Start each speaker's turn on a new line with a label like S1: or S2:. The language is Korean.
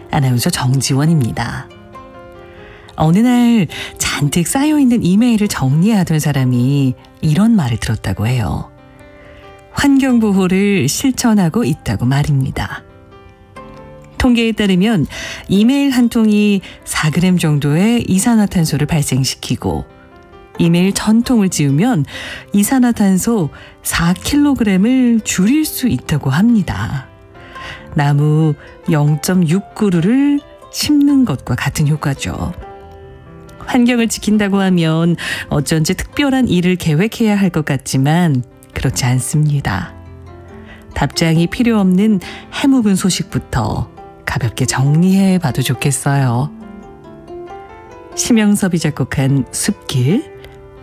S1: 아나운서 정지원입니다. 어느 날 잔뜩 쌓여있는 이메일을 정리하던 사람이 이런 말을 들었다고 해요. 환경보호를 실천하고 있다고 말입니다. 통계에 따르면 이메일 한 통이 4g 정도의 이산화탄소를 발생시키고 이메일 1000통을 지우면 이산화탄소 4kg을 줄일 수 있다고 합니다. 나무 0.6그루를 심는 것과 같은 효과죠. 환경을 지킨다고 하면 어쩐지 특별한 일을 계획해야 할 것 같지만 그렇지 않습니다. 답장이 필요 없는 해묵은 소식부터 가볍게 정리해 봐도 좋겠어요. 심영섭이 작곡한 숲길,